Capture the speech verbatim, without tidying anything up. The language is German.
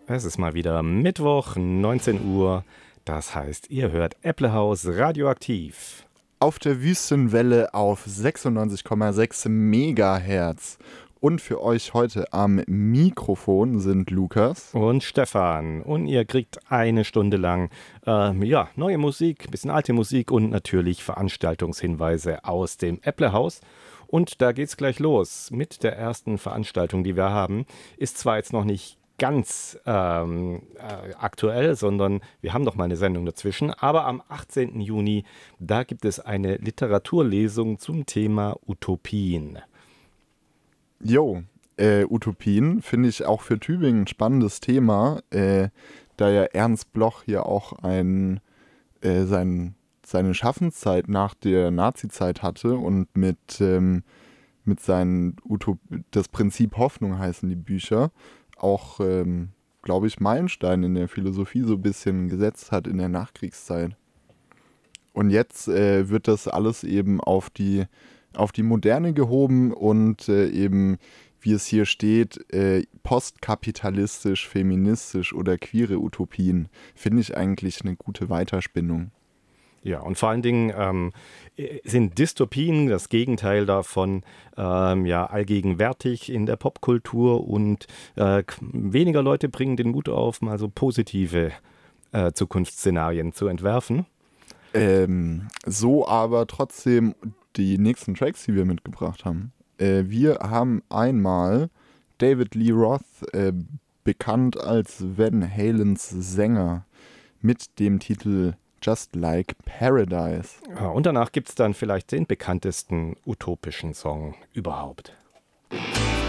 Es ist mal wieder Mittwoch, neunzehn Uhr. Das heißt, ihr hört Äpplehaus radioaktiv. Auf der Wüstenwelle auf sechsundneunzig Komma sechs Megahertz. Und für euch heute am Mikrofon sind Lukas und Stefan. Und ihr kriegt eine Stunde lang äh, ja, neue Musik, ein bisschen alte Musik und natürlich Veranstaltungshinweise aus dem Äpplehaus. Und da geht's gleich los mit der ersten Veranstaltung, die wir haben. Ist zwar jetzt noch nicht ganz ähm, äh, aktuell, sondern wir haben noch mal eine Sendung dazwischen. Aber am achtzehnten Juni, da gibt es eine Literaturlesung zum Thema Utopien. Jo, äh, Utopien finde ich auch für Tübingen ein spannendes Thema, äh, da ja Ernst Bloch hier auch ein, äh, sein, seine Schaffenszeit nach der Nazizeit hatte und mit, ähm, mit seinen Utop- das Prinzip Hoffnung heißen die Bücher, auch, ähm, glaube ich, Meilenstein in der Philosophie so ein bisschen gesetzt hat in der Nachkriegszeit. Und jetzt äh, wird das alles eben auf die, auf die Moderne gehoben und äh, eben, wie es hier steht, äh, postkapitalistisch, feministisch oder queere Utopien. Finde ich eigentlich eine gute Weiterspinnung. Ja, und vor allen Dingen ähm, sind Dystopien das Gegenteil davon ähm, ja allgegenwärtig in der Popkultur und äh, weniger Leute bringen den Mut auf, mal so positive äh, Zukunftsszenarien zu entwerfen. Ähm, so aber trotzdem die nächsten Tracks, die wir mitgebracht haben. Äh, wir haben einmal David Lee Roth, äh, bekannt als Van Halens Sänger, mit dem Titel Just Like Paradise. Ja, und danach gibt es dann vielleicht den bekanntesten utopischen Song überhaupt.